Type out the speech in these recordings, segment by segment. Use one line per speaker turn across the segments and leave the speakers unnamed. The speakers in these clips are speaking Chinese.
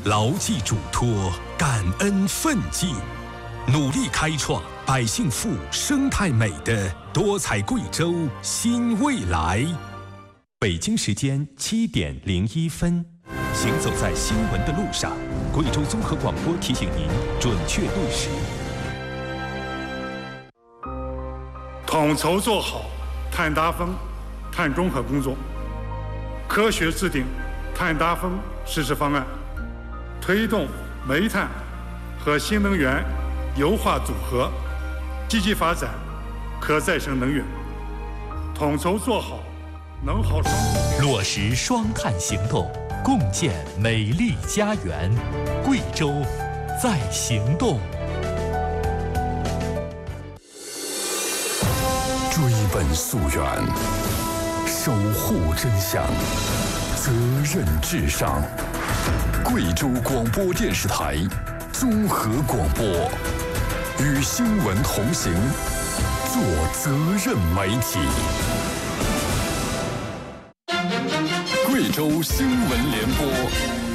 牢记嘱托，感恩奋进，努力开创百姓富、生态美的多彩贵州新未来。北京时间7点01分，行走在新闻的路上，贵州综合广播提醒您准确录时。
统筹做好碳达峰、碳中和工作，科学制定碳达峰实施方案，推动煤炭和新能源优化组合，积极发展可再生能源，统筹做好能耗双控，
落实双碳行动，共建美丽家园。贵州在行动。
追本溯源，守护真相，责任至上。贵州广播电视台综合广播，与新闻同行，做责任媒体。贵州新闻联播。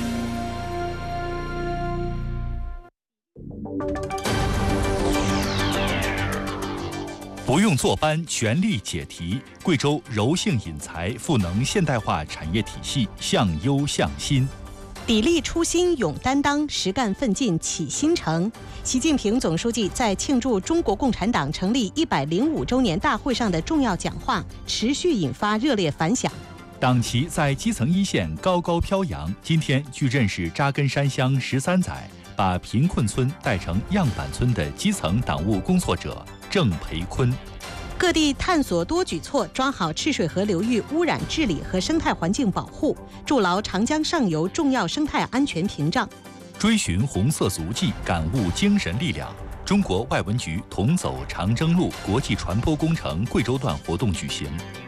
不用坐班，全力解题。贵州柔性引才赋能现代化产业体系向优向新。
砥砺初心勇担当，实干奋进启新城。习近平总书记在庆祝中国共产党成立105周年大会上的重要讲话持续引发热烈反响。
党旗在基层一线高高飘扬。今天据认识扎根山乡13载，把贫困村带成样板村的基层党务工作者郑培坤。
各地探索多举措，抓好赤水河流域污染治理和生态环境保护，筑牢长江上游重要生态安全屏障。
追寻红色足迹，感悟精神力量。中国外文局同走长征路国际传播工程贵州段活动举行。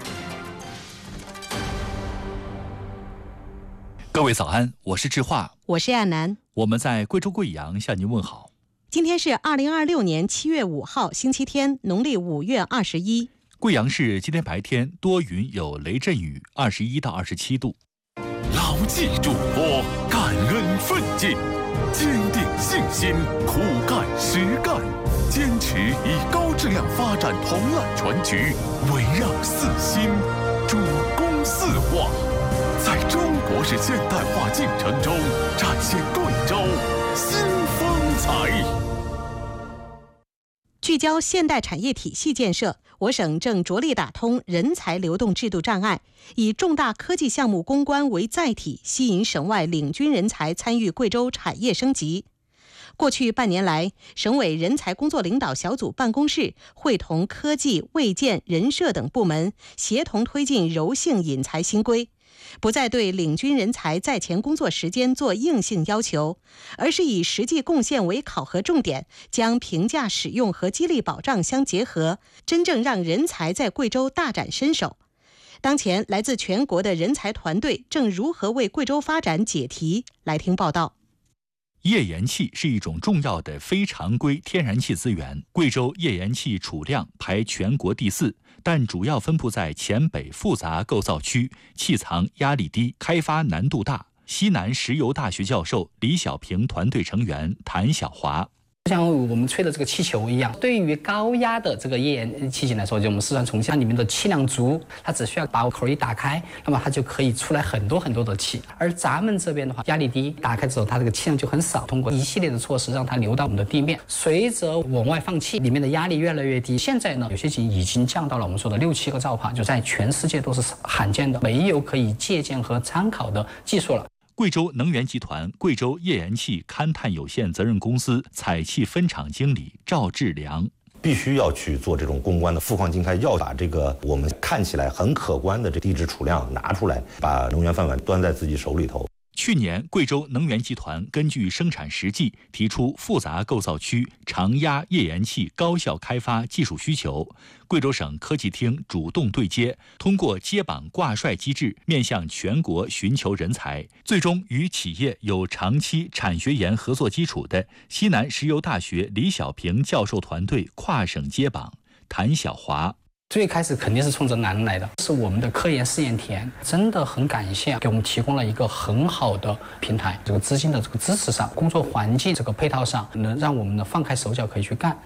各位早安，我是智化，
我是亚楠，
我们在贵州贵阳向您问好。
今天是2026年7月5号，星期天，农历5月21。
贵阳市今天白天多云有雷阵雨，21到27度。
牢记嘱托，感恩奋进，坚定信心，苦干实干，坚持以高质量发展统揽全局，围绕四新，主攻四化，在中国式现代化进程中展现贵州新风采。
聚焦现代产业体系建设，我省正着力打通人才流动制度障碍，以重大科技项目攻关为载体，吸引省外领军人才参与贵州产业升级。过去半年来，省委人才工作领导小组办公室会同科技、卫健、人社等部门，协同推进柔性引才新规，不再对领军人才在前工作时间做硬性要求，而是以实际贡献为考核重点，将评价使用和激励保障相结合，真正让人才在贵州大展身手。当前，来自全国的人才团队正如何为贵州发展解题？来听报道。
页岩气是一种重要的非常规天然气资源，贵州页岩气储量排全国第4，但主要分布在黔北复杂构造区，气藏压力低，开发难度大。西南石油大学教授李小平团队成员谭小华。
像我们吹的这个气球一样，对于高压的这个页岩气体来说，就我们四川重庆里面的气量足，它只需要把口一打开，那么它就可以出来很多很多的气。而咱们这边的话，压力低，打开之后它这个气量就很少，通过一系列的措施让它流到我们的地面。随着往外放气，里面的压力越来越低，现在呢，有些已经降到了我们说的6-7个兆帕，就在全世界都是罕见的，没有可以借鉴和参考的技术了。
贵州能源集团贵州页岩气勘探有限责任公司采气分厂经理赵志良。
必须要去做这种攻关的富矿经开，要把这个我们看起来很可观的这地质储量拿出来，把能源饭碗端在自己手里头。
去年，贵州能源集团根据生产实际，提出复杂构造区常压页岩气高效开发技术需求。贵州省科技厅主动对接，通过接榜挂帅机制，面向全国寻求人才，最终与企业有长期产学研合作基础的西南石油大学李小平教授团队跨省接榜。谭小华。
最开始肯定是冲着南来的，是我们的科研试验田，真的很感谢给我们提供了一个很好的平台，这个资金的这个支持上，工作环境这个配套上，能让我们呢放开手脚可以去干。